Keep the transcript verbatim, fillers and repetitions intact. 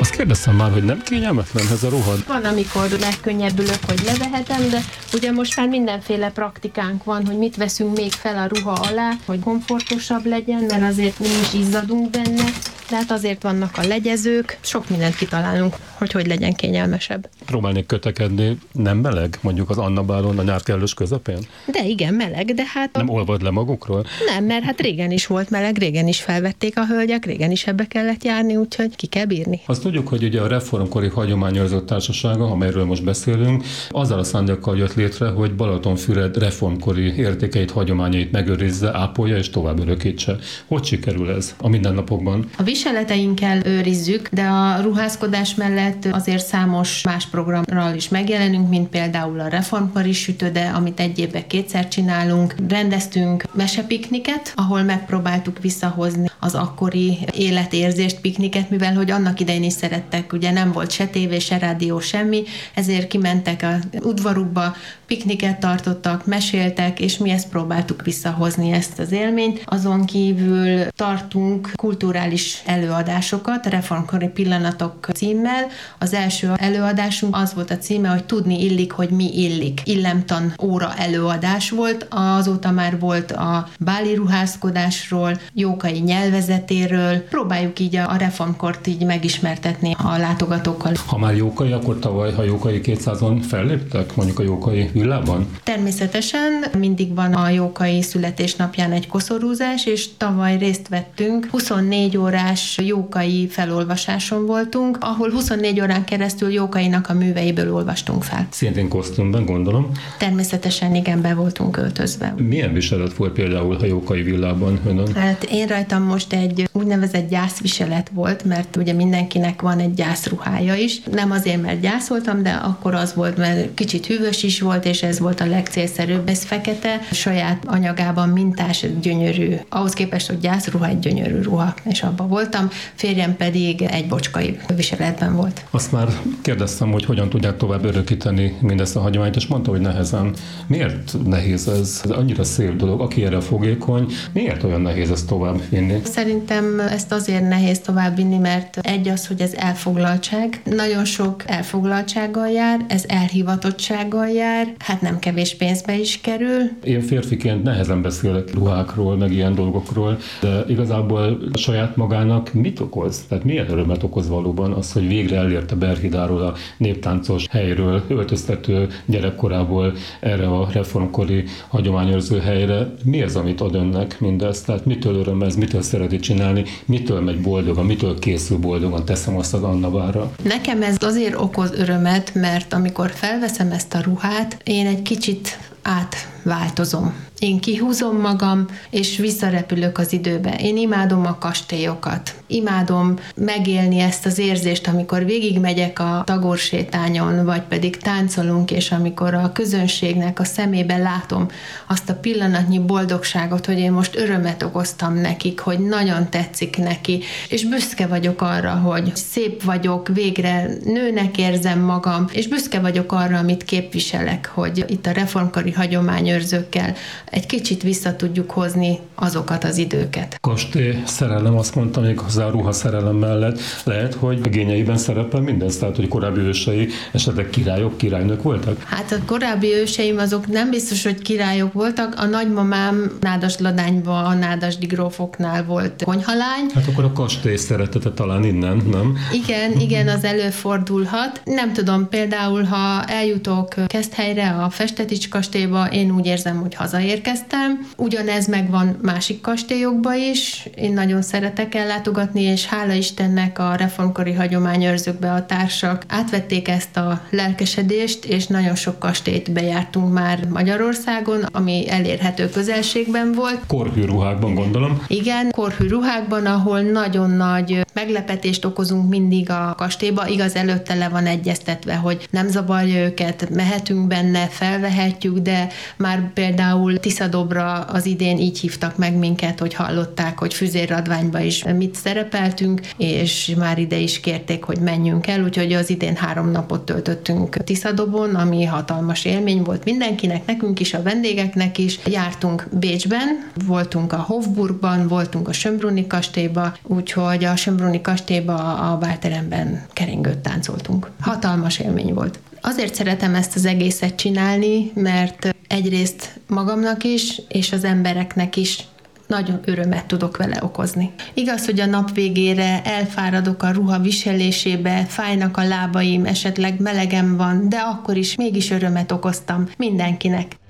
Azt kérdeztem már, hogy nem kényelmetlen ez a ruha? Van, amikor megkönnyebbülök, hogy levehetem, de ugye most már mindenféle praktikánk van, hogy mit veszünk még fel a ruha alá, hogy komfortosabb legyen, mert azért mi is izzadunk benne, de hát azért vannak a legyezők, sok mindent kitalálunk, hogy hogy legyen kényelmesebb. Próbálnék kötekedni, nem meleg, mondjuk az Anna Bálon a nyár kellős közepén? De igen, meleg, de hát... Nem olvad le magukról? Nem, mert hát régen is volt meleg, régen is felvették a hölgyek, régen is ebbe kellett járni, úgyhogy ki kell bírni. Azt tudjuk, hogy ugye a reformkori hagyományőrző társasága, amelyről most beszélünk, azzal a szándékkal jött létre, hogy Balatonfüred reformkori értékeit, hagyományait megőrizze, ápolja és tovább örökítse. Hogy sikerül ez a mindennapokban? A viseleteinkkel őrizzük, de a ruházkodás mellett azért számos más programral is megjelenünk, mint például a reformkori sütőde, amit egy évben kétszer csinálunk. Rendeztünk mesepikniket, ahol megpróbáltuk visszahozni az akkori életérzést, pikniket, mivel hogy annak idején is szerettek, ugye nem volt se tévé, se rádió, semmi, ezért kimentek az udvarukba, pikniket tartottak, meséltek, és mi ezt próbáltuk visszahozni, ezt az élményt. Azon kívül tartunk kulturális előadásokat, reformkori pillanatok címmel. Az első előadásunk az volt a címe, hogy tudni illik, hogy mi illik. Illemtan óra előadás volt, azóta már volt a báli ruházkodásról, jókai nyelvezetéről. Próbáljuk így a reformkort így megismertetni a látogatókkal. Ha már jókai, akkor tavaly a jókai kétszázon felléptek, mondjuk a jókai villában? Természetesen mindig van a jókai születésnapján egy koszorúzás, és tavaly részt vettünk. huszonnégy órás jókai felolvasáson voltunk, ahol huszonnégy órán keresztül jókainak a műveiből olvastunk fel. Szintén kosztümben, gondolom? Természetesen igen, be voltunk öltözve. Milyen viselet volt például a jókai villában önön? Hát én rajtam most egy úgynevezett gyászviselet volt, mert ugye mindenkinek van egy gyászruhája is. Nem azért, mert gyászoltam, de akkor az volt, mert kicsit hűvös is volt, és ez volt a legcélszerűbb. Ez fekete, saját anyagában mintás, gyönyörű. Ahhoz képest, hogy gyászruha, egy gyönyörű ruha, és abban voltam. Férjem pedig egy bocskai viseletben volt. Azt már kérdeztem, hogy hogyan tudják tovább örökíteni mindezt a hagyományt, és mondta, hogy nehezen. Miért nehéz ez? Ez annyira szép dolog. Aki erre fogékony, miért olyan nehéz ezt tovább vinni? Szerintem ezt azért nehéz tovább vinni, mert egy az, hogy ez elfoglaltság. Nagyon sok elfoglaltsággal jár, ez elhivatottsággal jár, hát nem kevés pénzbe is kerül. Én férfiként nehezen beszélek ruhákról, meg ilyen dolgokról, de igazából a saját magának mit okoz? Tehát milyen örömet okoz valóban az, hogy végre elérte Berhidáról, a néptáncos helyről, öltöztető gyerekkorából erre a reformkori hagyományőrző helyre? Mi az, amit ad önnek mindezt? Tehát mitől öröm ez, mitől szereti csinálni, mitől megy boldogan, mitől készül boldogan, teszem azt az Anna Bálra? Nekem ez azért okoz örömet, mert amikor felveszem ezt a ruhát, én egy kicsit átváltozom. Én kihúzom magam, és visszarepülök az időbe. Én imádom a kastélyokat. Imádom megélni ezt az érzést, amikor végigmegyek a tagorsétányon, vagy pedig táncolunk, és amikor a közönségnek a szemébe látom azt a pillanatnyi boldogságot, hogy én most örömet okoztam nekik, hogy nagyon tetszik neki, és büszke vagyok arra, hogy szép vagyok, végre nőnek érzem magam, és büszke vagyok arra, amit képviselek, hogy itt a reformkori hagyományőrzőkkel egy kicsit vissza tudjuk hozni azokat az időket. Kastély szerelem, azt mondtam, még hozzá a ruha szerelem mellett lehet, hogy a gényeiben szerepel mindez, tehát hogy korábbi ősei esetleg királyok, királynők voltak? Hát a korábbi őseim azok nem biztos, hogy királyok voltak. A nagymamám Nádasladányban a nádasdi grófoknál volt konyhalány. Hát akkor a kastély szeretete talán innen, nem? Igen, igen, az előfordulhat. Nem tudom, például, ha eljutok Keszthelyre, a Festetics kastélyba, én úgy érzem, hogy hazaérkeztem. Ugyanez megvan másik kastélyokba is. Én nagyon szeretek ellátogatni, és hála Istennek a reformkori hagyományőrzőkbe a társak átvették ezt a lelkesedést, és nagyon sok kastélyt bejártunk már Magyarországon, ami elérhető közelségben volt. Korhű ruhákban, gondolom. Igen, korhű ruhákban, ahol nagyon nagy meglepetést okozunk mindig a kastélyba. Igaz, előtte le van egyeztetve, hogy nem zavarja őket, mehetünk benne, felvehetjük, de már már például Tiszadobra az idén így hívtak meg minket, hogy hallották, hogy Füzérradványba is mit szerepeltünk, és már ide is kérték, hogy menjünk el, úgyhogy az idén három napot töltöttünk Tiszadobon, ami hatalmas élmény volt mindenkinek, nekünk is, a vendégeknek is. Jártunk Bécsben, voltunk a Hofburgban, voltunk a Schönbrunni kastélyba, úgyhogy a Schönbrunni kastélyba a bálteremben keringőt táncoltunk. Hatalmas élmény volt. Azért szeretem ezt az egészet csinálni, mert egyrészt magamnak is, és az embereknek is nagyon örömet tudok vele okozni. Igaz, hogy a nap végére elfáradok a ruha viselésébe, fájnak a lábaim, esetleg melegem van, de akkor is mégis örömet okoztam mindenkinek.